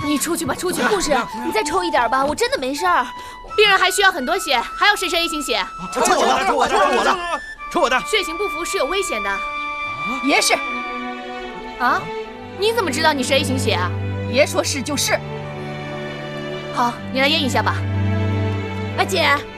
你出去吧，出去吧。 护士，你再抽一点吧，我真的没事儿。 病人还需要很多血，还有谁是 A 型血？ 抽我的，抽我的。 血型不符是有危险的。 爷是。 啊？你怎么知道你是 A 型血啊？ 爷说是就是。 好，你来验一下吧。 姐。